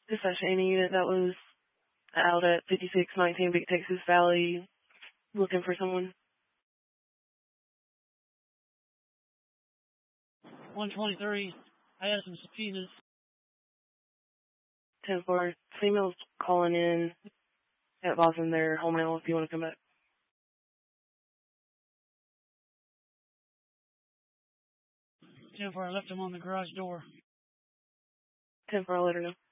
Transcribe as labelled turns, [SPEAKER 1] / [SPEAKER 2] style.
[SPEAKER 1] Dispatch any unit that was out at 5619 Big Texas Valley looking for someone.
[SPEAKER 2] 123. I had some subpoenas.
[SPEAKER 1] 10-4. Females calling in at Boston. They're home now if you want to come back.
[SPEAKER 2] 10-4. I left them on the garage door.
[SPEAKER 1] 10-4. I'll let her know.